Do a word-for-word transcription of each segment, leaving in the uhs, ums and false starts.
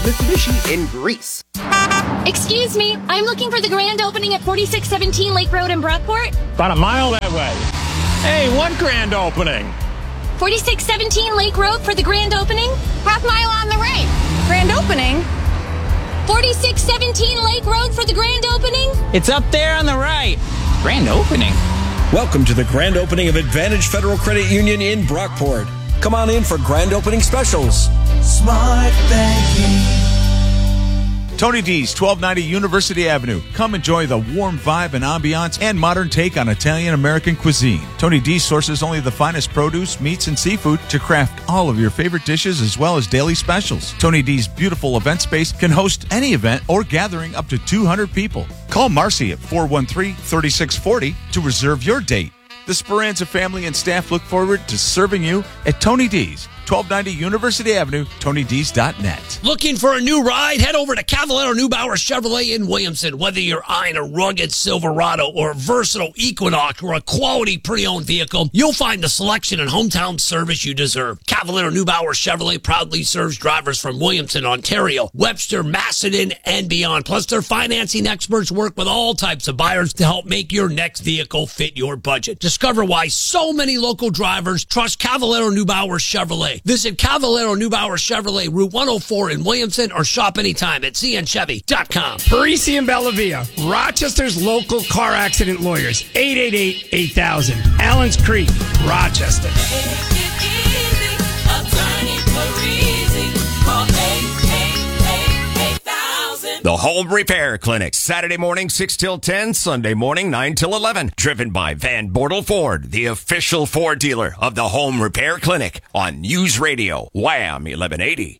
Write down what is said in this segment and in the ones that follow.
Mitsubishi in Greece. Excuse me, I'm looking for the grand opening at forty-six seventeen Lake Road in Brockport. About a mile that way. Hey, what grand opening? forty-six seventeen Lake Road for the grand opening? Half mile on the right. Grand opening? forty-six seventeen Lake Road for the grand opening? It's up there on the right. Grand opening? Welcome to the grand opening of Advantage Federal Credit Union in Brockport. Come on in for grand opening specials. Smart banking. Tony D's, twelve ninety University Avenue. Come enjoy the warm vibe and ambiance and modern take on Italian-American cuisine. Tony D sources only the finest produce, meats, and seafood to craft all of your favorite dishes as well as daily specials. Tony D's beautiful event space can host any event or gathering up to two hundred people. Call Marcy at four one three, three six four zero to reserve your date. The Speranza family and staff look forward to serving you at Tony D's, twelve ninety University Avenue, tony d's dot net. Looking for a new ride? Head over to Cavallaro Neubauer Chevrolet in Williamson. Whether you're eyeing a rugged Silverado or a versatile Equinox or a quality pre-owned vehicle, you'll find the selection and hometown service you deserve. Cavallaro Neubauer Chevrolet proudly serves drivers from Williamson, Ontario, Webster, Macedon, and beyond. Plus, their financing experts work with all types of buyers to help make your next vehicle fit your budget. Discover why so many local drivers trust Cavallaro Neubauer Chevrolet. Visit Cavallaro Neubauer Chevrolet, Route one oh four in Williamson, or shop anytime at c n chevy dot com. Parisi and Bellavia, Rochester's local car accident lawyers, eight eight eight, eight thousand. Allen's Creek, Rochester. The Home Repair Clinic, Saturday morning six till ten, Sunday morning nine till eleven. Driven by Van Bortle Ford, the official Ford dealer of the Home Repair Clinic on News Radio, Wham eleven eighty.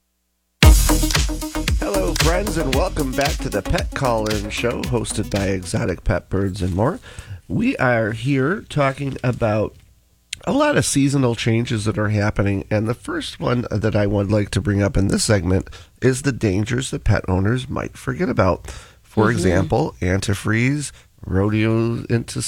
Hello, friends, and welcome back to the Pet Call-In Show, hosted by Exotic Pet Birds and More. We are here talking about a lot of seasonal changes that are happening, and the first one that I would like to bring up in this segment is the dangers that pet owners might forget about. For mm-hmm. example, antifreeze, rodeo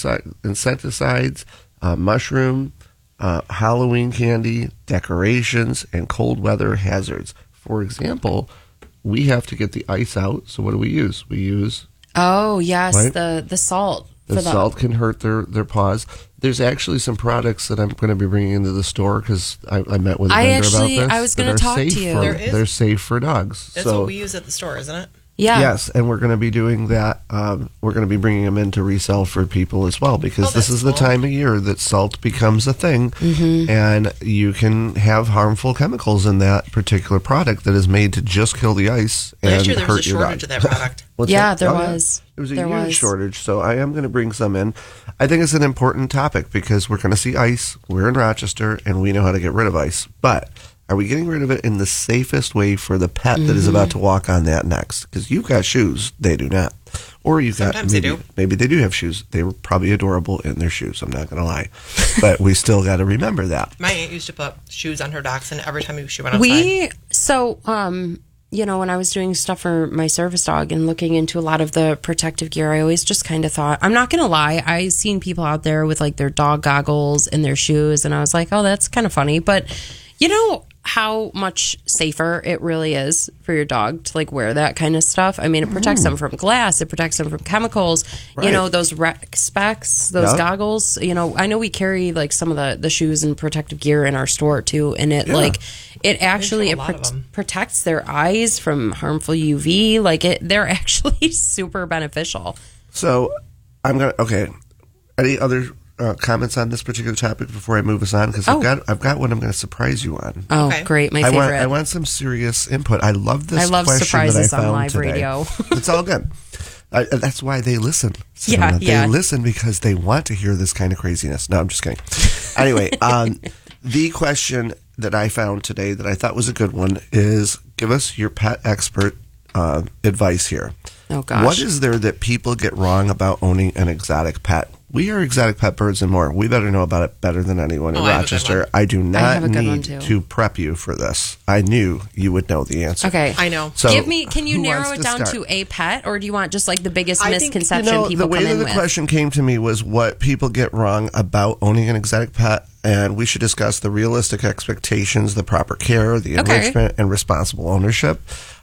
insecticides, uh, mushroom, uh, Halloween candy, decorations, and cold weather hazards. For example, we have to get the ice out, so what do we use? We use... Oh, yes, right? the, the salt. The, the salt can hurt their, their paws. There's actually some products that I'm going to be bringing into the store because I, I met with a I vendor actually, about this. I was going to talk to you. For, there is? They're safe for dogs. That's so, what we use at the store, isn't it? Yeah. Yes, and we're going to be doing that. Um, we're going to be bringing them in to resell for people as well because oh, this is cool. the time of year that salt becomes a thing, mm-hmm. and you can have harmful chemicals in that particular product that is made to just kill the ice and Last year there hurt was a your shortage dog. of that product. yeah, that? there oh, was. Yeah. It was a there huge was. shortage, so I am going to bring some in. I think it's an important topic because we're going to see ice. We're in Rochester, and we know how to get rid of ice, but are we getting rid of it in the safest way for the pet mm-hmm. that is about to walk on that next? Because you've got shoes, they do not. Or you've Sometimes got maybe, they do. maybe they do have shoes. They were probably adorable in their shoes. I'm not going to lie, but we still got to remember that. My aunt used to put shoes on her dachshund every time she went outside. We so um you know when I was doing stuff for my service dog and looking into a lot of the protective gear, I always just kind of thought, I'm not going to lie, I seen people out there with like their dog goggles and their shoes, and I was like, oh, that's kind of funny, but you know how much safer it really is for your dog to like wear that kind of stuff. I mean, it protects mm. them from glass, it protects them from chemicals. Right. You know, those rec specs, those yep. goggles. You know, I know we carry like some of the, the shoes and protective gear in our store too, and it yeah. like it actually it pro- protects their eyes from harmful U V. Like it, they're actually super beneficial. So I'm gonna okay. Any other Uh, comments on this particular topic before I move us on? Because oh. I've got I've got what I'm going to surprise you on. Oh, okay. Great! My I favorite. Want, I want some serious input. I love this. I love question surprises that I found on live today. radio. It's all good. I, that's why they listen. So yeah, they yeah. listen because they want to hear this kind of craziness. No, I'm just kidding. Anyway, um, the question that I found today that I thought was a good one is: give us your pet expert uh, advice here. Oh gosh, what is there that people get wrong about owning an exotic pet? We are Exotic Pet Birds and More. We better know about it better than anyone in oh, Rochester. I, I do not I need to prep you for this. I knew you would know the answer. Okay. I know. So Give me, can you narrow it to down start? to a pet, or do you want just like the biggest I misconception think, you know, people the way come that in the with? question came to me was what people get wrong about owning an exotic pet, and we should discuss the realistic expectations, the proper care, the Okay. enrichment, and responsible ownership.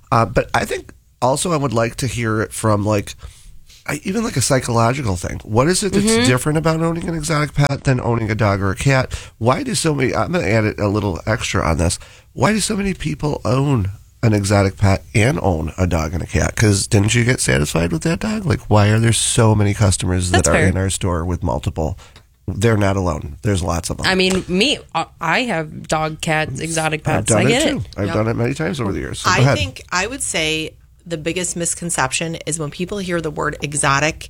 Uh, but I think also I would like to hear it from like, I, even like a psychological thing. What is it that's Mm-hmm. different about owning an exotic pet than owning a dog or a cat? Why do so many, I'm going to add it a little extra on this. Why do so many people own an exotic pet and own a dog and a cat? Because didn't you get satisfied with that dog? Like, why are there so many customers that That's are fair. in our store with multiple? They're not alone. There's lots of them. I mean, me, uh, I have dog, cat, exotic I've pets. done I get it too. it. I've Yep. done it many times over the years. So go I ahead. think I would say the biggest misconception is when people hear the word exotic,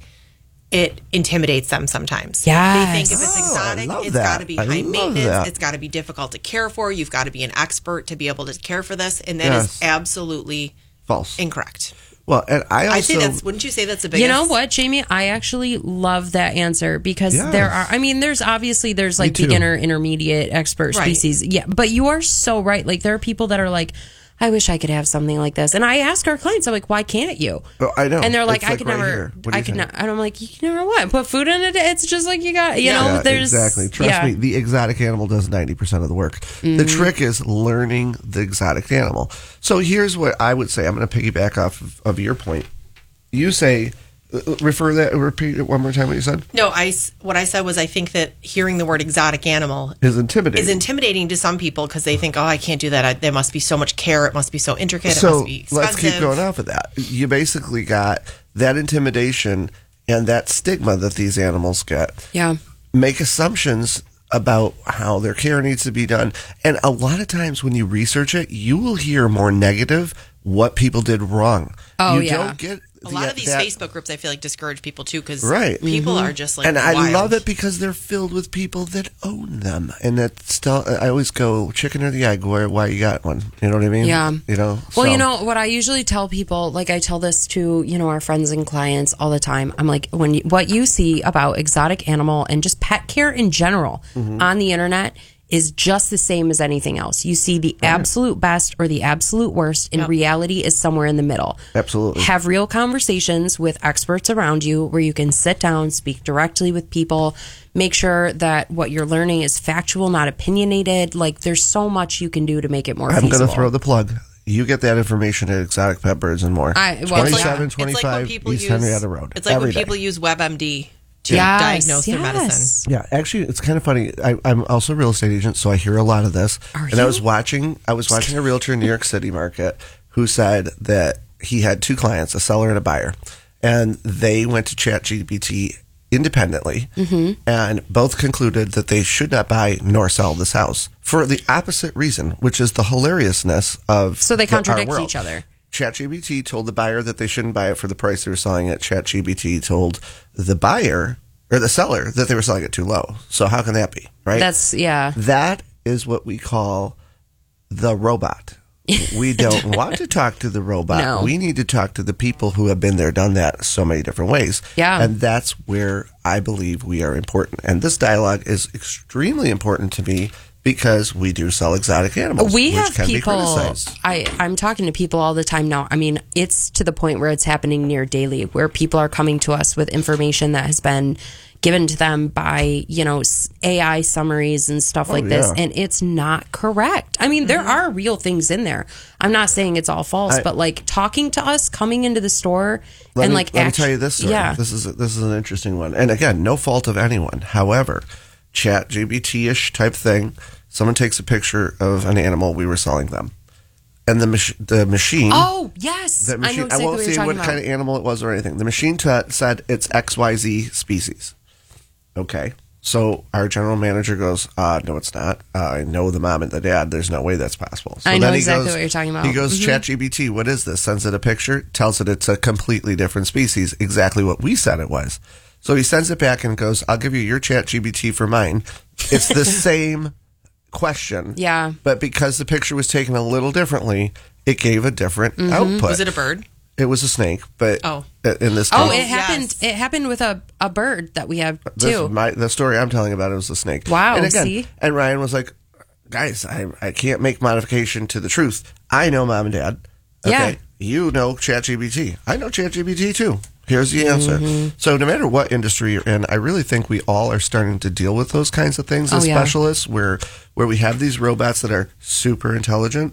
it intimidates them sometimes. Yes. They think if it's Oh, I exotic, love it's that. got to be I high love maintenance, that. it's got to be difficult to care for, you've got to be an expert to be able to care for this, and that Yes. is absolutely false. incorrect. Well, and I also I think that's, wouldn't you say that's the biggest? You know what, Jamie? I actually love that answer because Yes. there are, I mean, there's obviously, there's like too. beginner, intermediate, expert Right. species. Yeah. But you are so right. Like, there are people that are like, I wish I could have something like this. And I ask our clients, I'm like, why can't you? Oh, I know. And they're like, It's I could right never, here. What do I you could think? not. And I'm like, you can never what? Put food in it. It's just like you got, you know, Yeah, there's. exactly. Trust yeah. me, the exotic animal does ninety percent of the work. Mm-hmm. The trick is learning the exotic animal. So here's what I would say. I'm going to piggyback off of, of your point. You say, uh, refer that, repeat it one more time what you said. No, I, s- what I said was I think that hearing the word exotic animal Is intimidating. is intimidating to some people because they think, oh, I can't do that. I, there must be so much care. It must be so intricate. it so must be expensive. let's keep going off of that. You basically got that intimidation and that stigma that these animals get. Yeah. Make assumptions about how their care needs to be done. And a lot of times when you research it, you will hear more negative what people did wrong. Oh, you yeah. don't get A lot the- of these that- Facebook groups, I feel like, discourage people too because Right. people are just like and I wild. love it because they're filled with people that own them, and that still. I always go chicken or the egg. Where why you got one? You know what I mean? Yeah. You know. Well, so- you know what I usually tell people, like I tell this to, you know, our friends and clients all the time. I'm like, when you, what you see about exotic animal and just pet care in general Mm-hmm. on the internet is just the same as anything else. You see the absolute best or the absolute worst, and Yep. reality is somewhere in the middle. Absolutely. Have real conversations with experts around you where you can sit down, speak directly with people, make sure that what you're learning is factual, not opinionated. Like, there's so much you can do to make it more I'm feasible. going to throw the plug. You get that information at Exotic Pet Birds and More. I- well, it's like- twenty-seven It's like when twenty-five people East use, Henrietta Road. It's like every when day. people use WebMD to Yes, diagnose their yes. medicine. Yeah, actually, it's kind of funny. I, I'm also a real estate agent, so I hear a lot of this. Are and I you? was watching. I was watching a realtor in New York City market who said that he had two clients, a seller and a buyer, and they went to ChatGPT independently, Mm-hmm. and both concluded that they should not buy nor sell this house for the opposite reason, which is the hilariousness of. So they the- our contradict world. each other. ChatGPT told the buyer that they shouldn't buy it for the price they were selling it. ChatGPT told the buyer or the seller that they were selling it too low. So how can that be, right? That's, yeah. That is what we call the robot. We don't want to talk to the robot. No. We need to talk to the people who have been there, done that so many different ways. Yeah. And that's where I believe we are important. And this dialogue is extremely important to me because we do sell exotic animals. We which have can people. Be criticized. I I'm talking to people all the time now. I mean, it's to the point where it's happening near daily, where people are coming to us with information that has been given to them by, you know, s- A I summaries and stuff Oh, like this, yeah. and it's not correct. I mean, there are real things in there. I'm not saying it's all false, I- but like talking to us, coming into the store, Let and me, like let actu- me tell you this story. Yeah. This is this is an interesting one, and again, no fault of anyone. However, Chat G B T-ish type thing. Someone takes a picture of an animal we were selling them, and the mach- the machine. Oh yes, the machine. I know exactly won't what you're say talking what about. kind of animal it was or anything. The machine t- said it's X Y Z species. Okay. So our general manager goes, uh, no, it's not. Uh, I know the mom and the dad. There's no way that's possible. So I know then he exactly goes- what you're talking about. He goes, Mhm. ChatGPT, what is this? Sends it a picture, tells it it's a completely different species, exactly what we said it was. So he sends it back and goes, I'll give you your ChatGPT for mine. It's the same question. Yeah. But because the picture was taken a little differently, it gave a different Mhm. output. Was it a bird? It was a snake, but Oh. in this case, Oh, it happened. It happened with a, a bird that we have this, too. my, the story I'm telling about it was the snake. Wow, And again, see? and Ryan was like, guys, I, I can't make modification to the truth. I know mom and dad. Okay. Yeah. You know ChatGPT. I know ChatGPT too. Here's the answer. Mm-hmm. So no matter what industry you're in, I really think we all are starting to deal with those kinds of things as Oh, yeah. specialists where where we have these robots that are super intelligent.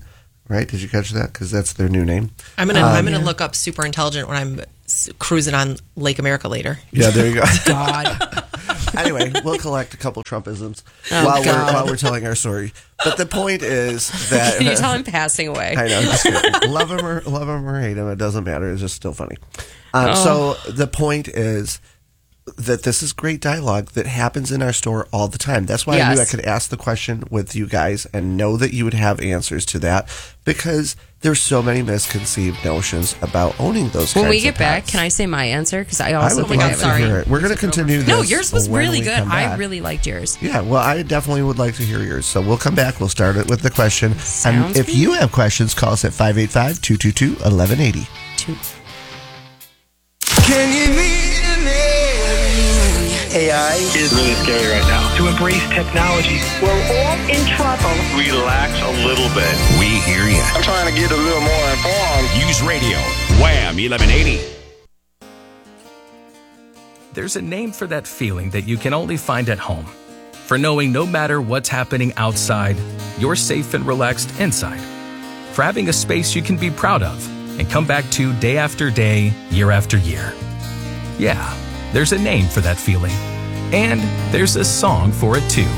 right? Did you catch that? Because that's their new name. I'm gonna Um, I'm gonna look up super intelligent when I'm s- cruising on Lake America later. Yeah, there you go. God. Anyway, we'll collect a couple Trumpisms Oh, while we're God. while we're telling our story. But the point is that Can you tell I'm passing away? I know. Just kidding. love him or love him or hate him, it doesn't matter. It's just still funny. Um, Oh. So the point is that this is great dialogue that happens in our store all the time. That's why I knew I Yes. could ask the question with you guys and know that you would have answers to that, because there's so many misconceived notions about owning those. When kinds we of get back, pets. can I say my answer? Because I I also would think I love have to hear it. We're going to continue this. No, yours was when really we good. come I back. really liked yours. Yeah, well, I definitely would like to hear yours. So we'll come back. We'll start it with the question. Sounds and if good. you have questions, call us at five eight five, two two two, one one eight zero. Two. Can you meet an alien? A I is really scary right now. To embrace technology. We're all in trouble. Relax a little bit. We hear you. I'm trying to get a little more informed. Use radio. Wham eleven eighty. There's a name for that feeling that you can only find at home. For knowing no matter what's happening outside, you're safe and relaxed inside. For having a space you can be proud of and come back to day after day, year after year. Yeah, there's a name for that feeling. And there's a song for it too.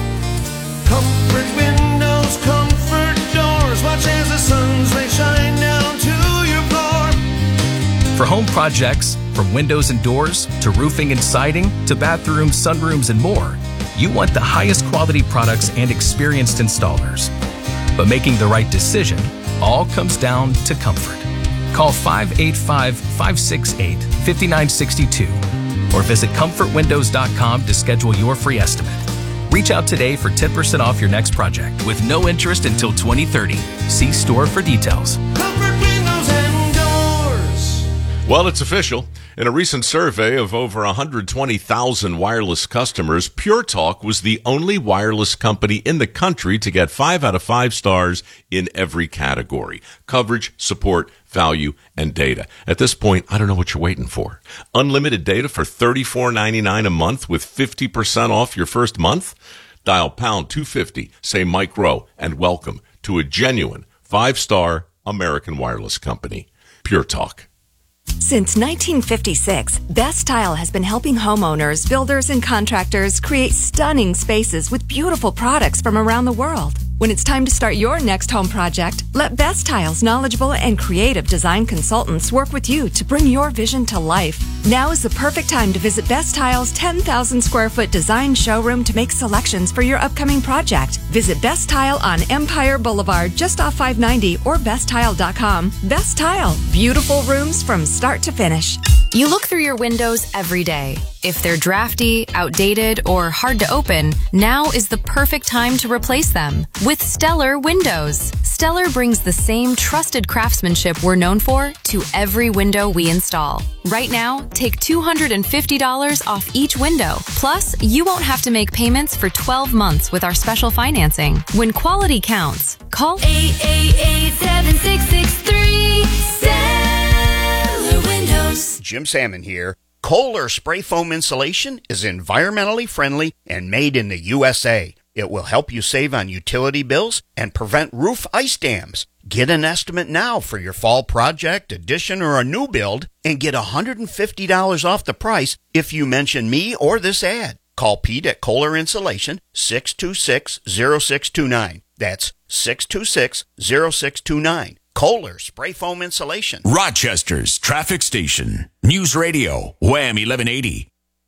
Comfort windows, comfort doors. Watch as the sun's rays shine down to your floor. For home projects, from windows and doors to roofing and siding to bathrooms, sunrooms, and more, you want the highest quality products and experienced installers. But making the right decision all comes down to comfort. Call five eight five, five six eight, five nine six two or visit comfort windows dot com to schedule your free estimate. Reach out today for ten percent off your next project with no interest until twenty thirty. See store for details. Comfort windows and doors. Well, it's official. In a recent survey of over one hundred twenty thousand wireless customers, Pure Talk was the only wireless company in the country to get five out of five stars in every category: coverage, support, value, and data. At this point, I don't know what you're waiting for. Unlimited data for thirty-four ninety-nine a month with fifty percent off your first month? Dial pound two fifty, say Mike Rowe, and welcome to a genuine five-star American wireless company. Pure Talk. Since nineteen fifty-six, Best Tile has been helping homeowners, builders, and contractors create stunning spaces with beautiful products from around the world. When it's time to start your next home project, let Best Tile's knowledgeable and creative design consultants work with you to bring your vision to life. Now is the perfect time to visit Best Tile's ten thousand square foot design showroom to make selections for your upcoming project. Visit Best Tile on Empire Boulevard just off five ninety or best tile dot com. Best Tile, beautiful rooms from start to finish. You look through your windows every day. If they're drafty, outdated, or hard to open, now is the perfect time to replace them with Stellar Windows. Stellar brings the same trusted craftsmanship we're known for to every window we install. Right now, take two hundred fifty dollars off each window. Plus, you won't have to make payments for twelve months with our special financing. When quality counts, call eight eight eight, seven six six three. Stellar Windows. Jim Salmon here. Kohler Spray Foam Insulation is environmentally friendly and made in the U S A. It will help you save on utility bills and prevent roof ice dams. Get an estimate now for your fall project, addition, or a new build and get one hundred fifty dollars off the price if you mention me or this ad. Call Pete at Kohler Insulation, six two six, zero six two nine. That's six two six, zero six two nine. Kohler Spray Foam Insulation. Rochester's traffic station. News Radio, Wham eleven eighty.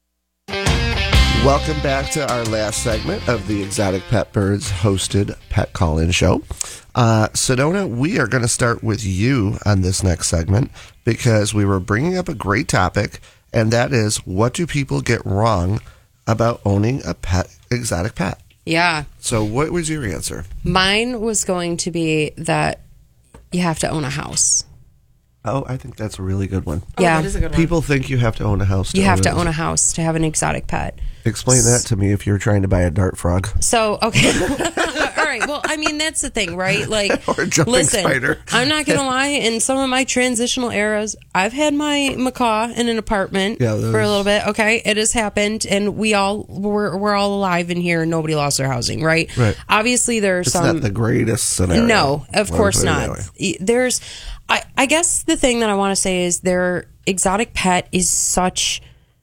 Welcome back to our last segment of the Exotic Pet Birds hosted Pet Call-In Show. Uh, Sedona, we are going to start with you on this next segment because we were bringing up a great topic, and that is, what do people get wrong about owning a pet, exotic pet? Yeah. So what was your answer? Mine was going to be that you have to own a house. Oh, I think that's a really good one. Oh, yeah. That is a good one. People think you have to own a house. To you have own to it. own a house to have an exotic pet. Explain that to me if you're trying to buy a dart frog. So, okay. All right. right. Well, I mean, that's the thing, right? Like, Or a jumping listen, spider. I'm not going to lie. In some of my transitional eras, I've had my macaw in an apartment Yeah, for a those- little bit. Okay. It has happened. And we all, we're, we're all alive in here and nobody lost their housing, right? Right. Obviously, there are It's some. not the greatest scenario. No, of Wanna course put it not. that way. E- There's, I, I guess the thing that I want to say is their exotic pet is such.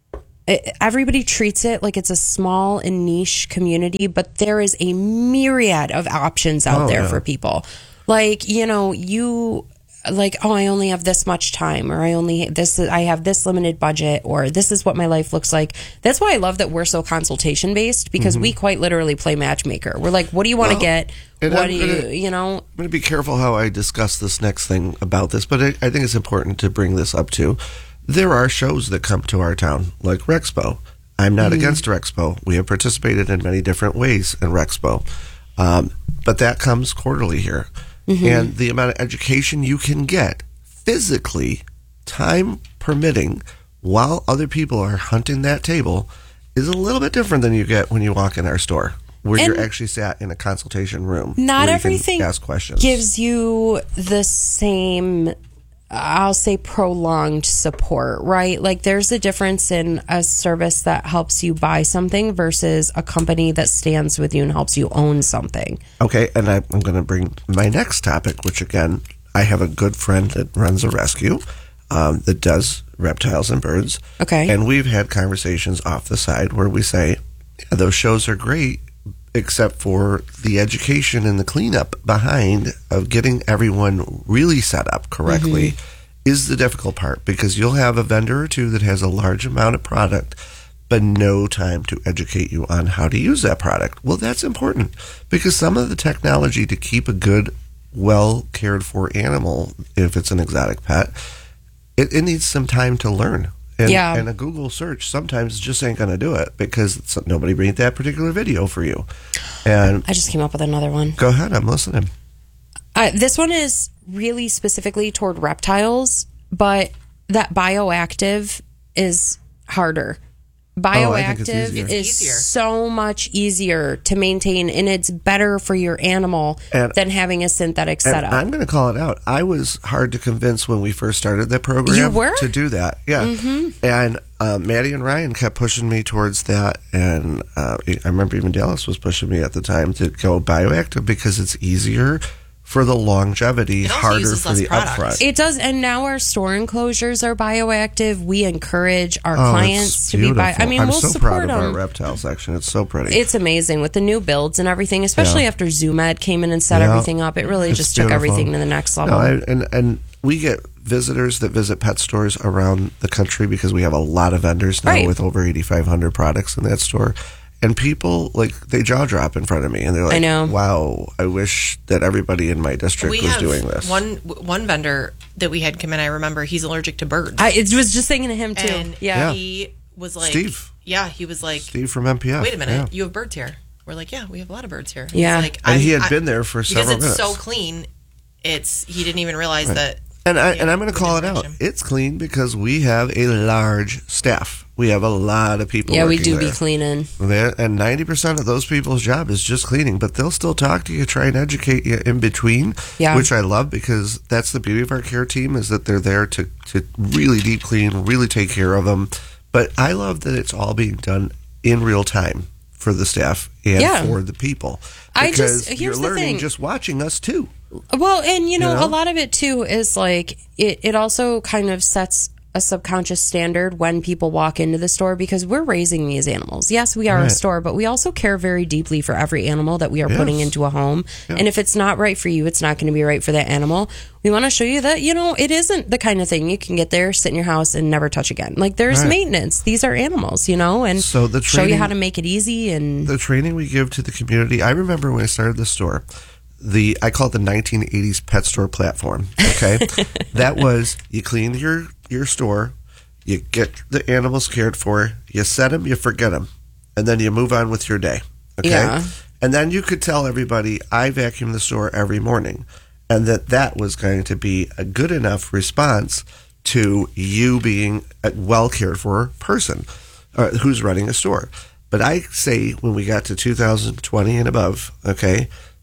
e- Everybody treats it like it's a small and niche community, but there is a myriad of options out Oh, there yeah. for people. Like, you know, you like, oh, I only have this much time, or I only this, I have this limited budget, or this is what my life looks like. That's why I love that we're so consultation based, because Mhm. we quite literally play matchmaker. We're like, what do you want to Well, get? and What I'm do you, gonna- you know? I'm going to be careful how I discuss this next thing about this, but I, I think it's important to bring this up too. There are shows that come to our town, like Rexpo. I'm not Mhm. against Rexpo. We have participated in many different ways in Rexpo. Um, but that comes quarterly here. Mhm. And the amount of education you can get physically, time permitting, while other people are hunting that table is a little bit different than you get when you walk in our store, where And you're actually sat in a consultation room. Not where you can everything ask questions. gives you the same, I'll say, prolonged support, right? Like, there's a difference in a service that helps you buy something versus a company that stands with you and helps you own something. Okay, and I, I'm going to bring my next topic, which again, I have a good friend that runs a rescue um, that does reptiles and birds. Okay. And we've had conversations off the side where we say, yeah, those shows are great, except for the education and the cleanup behind of getting everyone really set up correctly Mhm. is the difficult part, because you'll have a vendor or two that has a large amount of product but no time to educate you on how to use that product. Well, that's important, because some of the technology to keep a good, well cared for animal, if it's an exotic pet, it, it needs some time to learn. And, Yeah. and a Google search sometimes just ain't going to do it, because it's, nobody made that particular video for you. And I just came up with another one. go ahead, I'm listening. Uh, this one is really specifically toward reptiles, but that bioactive is harder. Oh, I think it's Bioactive easier. is It's easier. so much easier to maintain, and it's better for your animal And- than having a synthetic And setup. I'm going to call it out. I was hard to convince when we first started that program You were? to do that. Yeah. Mhm. And uh, Maddie and Ryan kept pushing me towards that. And uh, I remember even Dallas was pushing me at the time to go bioactive, because it's easier for the longevity, harder for the upfront. It does, and now our store enclosures are bioactive. We encourage our Oh, clients it's to be bio. beautiful. I mean, I'm we'll so support proud of our them. reptile section. It's so pretty. It's amazing with the new builds and everything, especially Yeah. after ZooMed came in and set Yeah. everything up. It really It's just took beautiful. everything to the next level. No, I, and and we get visitors that visit pet stores around the country, because we have a lot of vendors now Right. with over eighty-five hundred products in that store. And people, like, they jaw drop in front of me, and they're like, I know. wow, I wish that everybody in my district we was have doing this. one one vendor that we had come in. I remember he's allergic to birds. I it was just thinking of him too. And yeah. he was like, Steve. Yeah, he was like, Steve from M P F. wait a minute, yeah. you have birds here. We're like, yeah, we have a lot of birds here. Yeah. He's like, And I- he had I- been there for several because it's so minutes. clean. It's he didn't even realize Right. that. And I and I'm going to call it out. It's clean because we have a large staff. We have a lot of people. Yeah, we working do be there. cleaning. There, and ninety percent of those people's job is just cleaning, but they'll still talk to you, try and educate you in between, Yeah. which I love, because that's the beauty of our care team, is that they're there to, to really deep clean, really take care of them. But I love that it's all being done in real time for the staff and Yeah. for the people. I Because just- here's you're the learning thing. just watching us too. Well, and you know, You know? a lot of it too is like it, it also kind of sets a subconscious standard when people walk into the store, because we're raising these animals. Yes, we are a Right. store, but we also care very deeply for every animal that we are Yes. putting into a home. Yeah. And if it's not right for you, it's not going to be right for that animal. We want to show you that, you know, it isn't the kind of thing you can get there, sit in your house, and never touch again. Like, there's Right. maintenance. These are animals, you know, and So the show you training- how to make it easy. And The training we give to the community. I remember when I started the store, the I call it the nineteen eighties pet store platform. Okay, that was you clean your your store, you get the animals cared for, you set them, you forget them, and then you move on with your day. Okay, Yeah. and then you could tell everybody I vacuum the store every morning, and that that was going to be a good enough response to you being a well cared for person uh, who's running a store. But I say when we got to two thousand twenty and above, okay,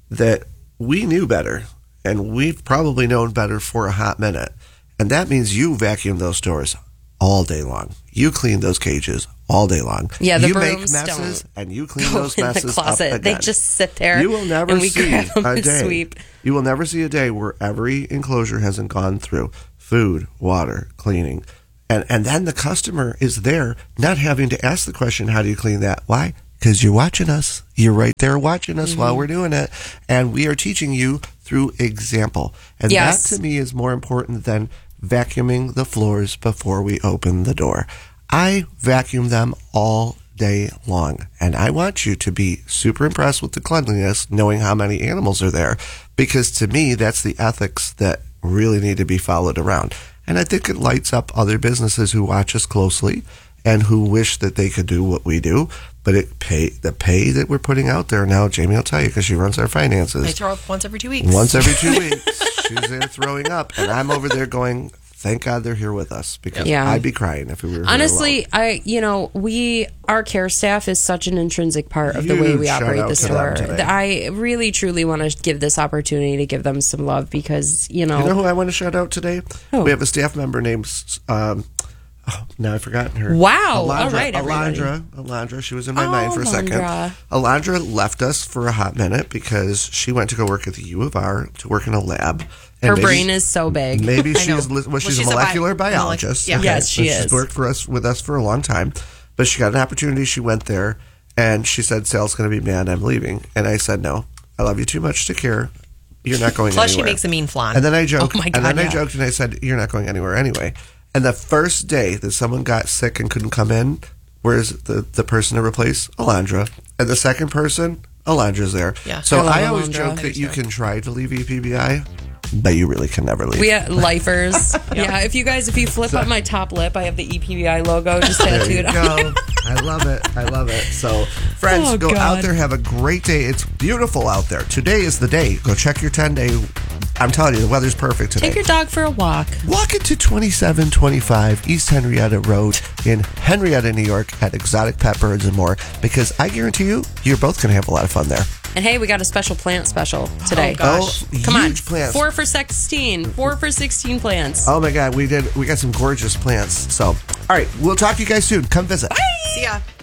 that we knew better, and we've probably known better for a hot minute. And that means you vacuum those doors all day long. You clean those cages all day long. Yeah, the you make brooms messes don't and you clean go those in the messes closet. up They again. just sit there. You will never and we see grab them a and day. sweep. You will never see a day where every enclosure hasn't gone through food, water, cleaning. And and then the customer is there not having to ask the question, how do you clean that? Why? Because you're watching us. You're right there watching us Mm-hmm. while we're doing it. And we are teaching you through example. And Yes. that to me is more important than vacuuming the floors before we open the door. I vacuum them all day long. And I want you to be super impressed with the cleanliness, knowing how many animals are there. Because to me, that's the ethics that really need to be followed around. And I think it lights up other businesses who watch us closely and who wish that they could do what we do. But it pay the pay that we're putting out there now, Jamie will tell you because she runs our finances. I throw up once every two weeks. Once every two weeks, she's there throwing up. And I'm over there going, thank God they're here with us because Yeah. I'd be crying if we were here Honestly, alone. I you know we our care staff is such an intrinsic part of the way Huge we shout operate out the to them store. today. That I really truly want to give this opportunity to give them some love because you know, You know who I want to shout out today? Who? We have a staff member named, um, oh, now I've forgotten her. Wow. Alondra, All right, everybody. Alondra, Alondra, she was in my Oh, mind for a second. Alondra. Alondra left us for a hot minute because she went to go work at the U of R to work in a lab. And her maybe- brain is so big. Maybe I she's know. li- well, Well, she's, she's a a bi- molecular molec- biologist. yeah. Yes, she so is. She's worked for us with us for a long time, but she got an opportunity. She went there, and she said, "Sal's going to be mad I'm leaving." And I said, "No, I love you too much to care. You're not going Plus, anywhere." she makes a mean flan. And then I joked, Oh my and God, then I yeah. joked, and I said, "You're not going anywhere anyway." And the first day that someone got sick and couldn't come in, where's the the person to replace? Alondra. And the second person, Alondra's there. Yeah. So I love I always Alondra. joke that you can try to leave E P B I, but you really can never leave. We have lifers. yeah. If you guys, if you flip up my top lip, I have the E P B I logo just There tattooed you on. go. I love it. I love it. So, friends, Oh, go God. out there. Have a great day. It's beautiful out there. Today is the day. Go check your ten-day. I'm telling you, the weather's perfect today. Take your dog for a walk. Walk into twenty-seven twenty-five East Henrietta Road in Henrietta, New York at Exotic Pet Birds and More because I guarantee you, you're both going to have a lot of fun there. And hey, we got a special plant special today. Oh, gosh. Oh, Come on. huge plants. Four for sixteen. Four for sixteen plants. Oh my God, we did. We got some gorgeous plants. So, all right, we'll talk to you guys soon. Come visit. See ya.